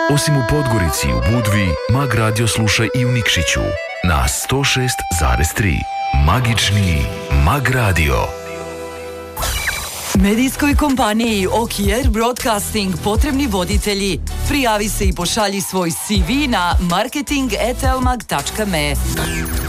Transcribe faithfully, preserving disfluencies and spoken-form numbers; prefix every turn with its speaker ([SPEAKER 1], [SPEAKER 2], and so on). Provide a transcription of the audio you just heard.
[SPEAKER 1] Osim u Podgorici i u Budvi, Mag Radio sluša i u Nikšiću na sto šest zarez tri. Magični Mag Radio.
[SPEAKER 2] Medijskoj kompaniji Okier Broadcasting potrebni voditelji. Prijavi se i pošalji svoj C V na marketing at elmag tačka me.